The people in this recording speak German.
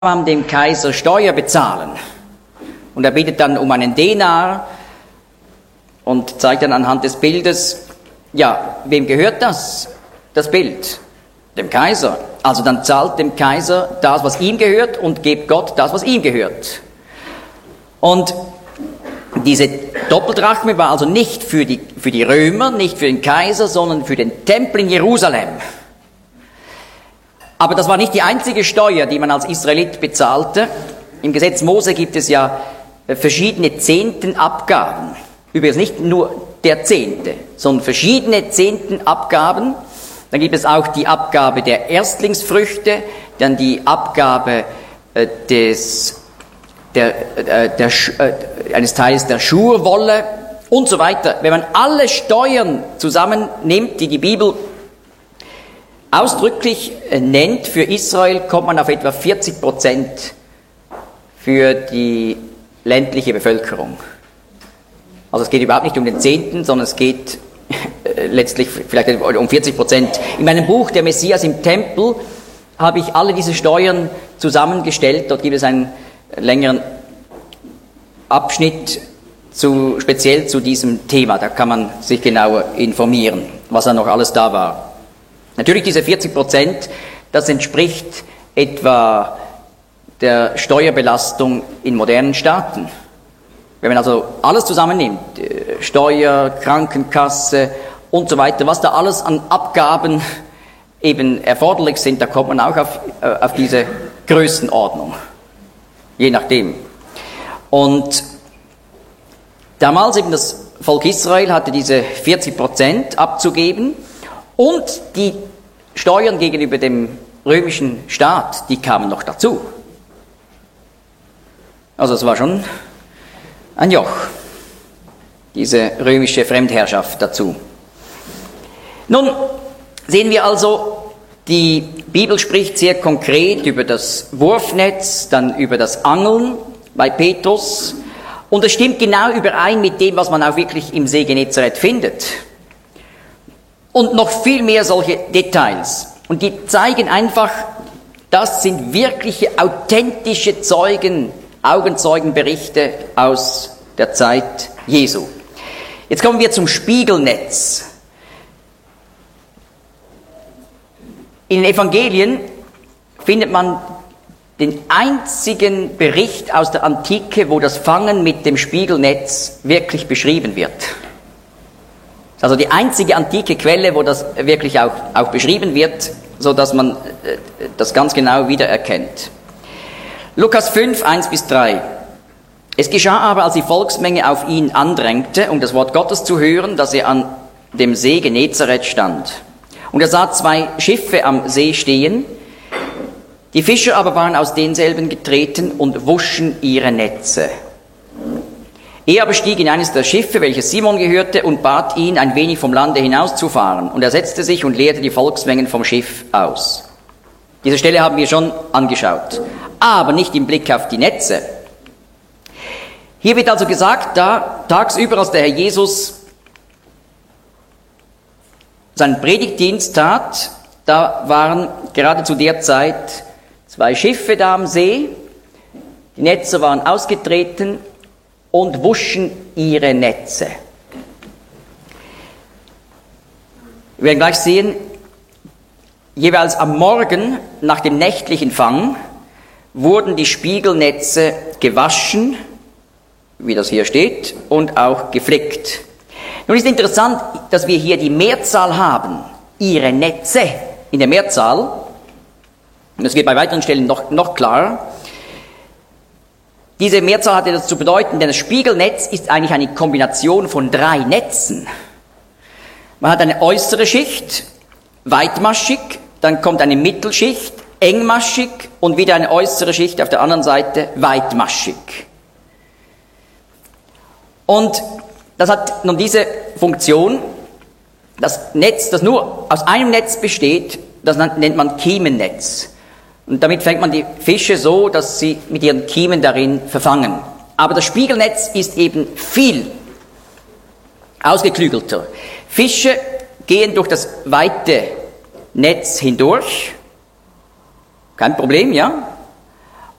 dem Kaiser Steuer bezahlen. Und er bittet dann um einen Denar und zeigt dann anhand des Bildes, ja, wem gehört das Bild? Dem Kaiser. Also dann zahlt dem Kaiser das, was ihm gehört, und gebt Gott das, was ihm gehört. Und diese Doppeldrachme war also nicht für die Römer, nicht für den Kaiser, sondern für den Tempel in Jerusalem. Aber das war nicht die einzige Steuer, die man als Israelit bezahlte. Im Gesetz Mose gibt es ja verschiedene Zehntenabgaben. Übrigens nicht nur der Zehnte, sondern verschiedene Zehntenabgaben. Dann gibt es auch die Abgabe der Erstlingsfrüchte, dann die Abgabe eines Teils der Schurwolle und so weiter. Wenn man alle Steuern zusammennimmt, die die Bibel ausdrücklich nennt für Israel, kommt man auf etwa 40% für die ländliche Bevölkerung. Also es geht überhaupt nicht um den Zehnten, sondern es geht letztlich vielleicht um 40%. In meinem Buch Der Messias im Tempel habe ich alle diese Steuern zusammengestellt. Dort gibt es einen längeren Abschnitt speziell zu diesem Thema. Da kann man sich genauer informieren, was da noch alles da war. Natürlich diese 40%, das entspricht etwa der Steuerbelastung in modernen Staaten. Wenn man also alles zusammennimmt, Steuer, Krankenkasse und so weiter, was da alles an Abgaben eben erforderlich sind, da kommt man auch auf diese Größenordnung, je nachdem. Und damals eben das Volk Israel hatte diese 40% abzugeben, und die Steuern gegenüber dem römischen Staat, die kamen noch dazu. Also es war schon ein Joch, diese römische Fremdherrschaft dazu. Nun sehen wir also, die Bibel spricht sehr konkret über das Wurfnetz, dann über das Angeln bei Petrus, und es stimmt genau überein mit dem, was man auch wirklich im See Genezareth findet. Und noch viel mehr solche Details. Und die zeigen einfach, das sind wirkliche, authentische Augenzeugenberichte aus der Zeit Jesu. Jetzt kommen wir zum Spiegelnetz. In den Evangelien findet man den einzigen Bericht aus der Antike, wo das Fangen mit dem Spiegelnetz wirklich beschrieben wird. Also die einzige antike Quelle, wo das wirklich auch beschrieben wird, so dass man das ganz genau wiedererkennt. Lukas 5, 1-3. Es geschah aber, als die Volksmenge auf ihn andrängte, um das Wort Gottes zu hören, dass er an dem See Genezareth stand. Und er sah 2 Schiffe am See stehen. Die Fischer aber waren aus denselben getreten und wuschen ihre Netze. Er aber stieg in eines der Schiffe, welches Simon gehörte, und bat ihn, ein wenig vom Lande hinauszufahren. Und er setzte sich und leerte die Volksmengen vom Schiff aus. Diese Stelle haben wir schon angeschaut, aber nicht im Blick auf die Netze. Hier wird also gesagt, da tagsüber, als der Herr Jesus seinen Predigtdienst tat, da waren gerade zu der Zeit 2 Schiffe da am See, die Netze waren ausgetreten und wuschen ihre Netze. Wir werden gleich sehen, jeweils am Morgen nach dem nächtlichen Fang wurden die Spiegelnetze gewaschen, wie das hier steht, und auch geflickt. Nun ist interessant, dass wir hier die Mehrzahl haben, ihre Netze in der Mehrzahl, und das geht bei weiteren Stellen noch klarer. Diese Mehrzahl hatte das zu bedeuten, denn das Spiegelnetz ist eigentlich eine Kombination von 3 Netzen. Man hat eine äußere Schicht, weitmaschig, dann kommt eine Mittelschicht, engmaschig, und wieder eine äußere Schicht auf der anderen Seite, weitmaschig. Und das hat nun diese Funktion, das Netz, das nur aus einem Netz besteht, das nennt man Kiemennetz. Und damit fängt man die Fische so, dass sie mit ihren Kiemen darin verfangen. Aber das Spiegelnetz ist eben viel ausgeklügelter. Fische gehen durch das weite Netz hindurch, kein Problem, ja?